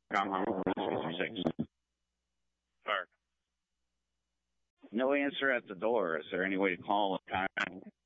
Park. No answer at the door. Is there any way to call?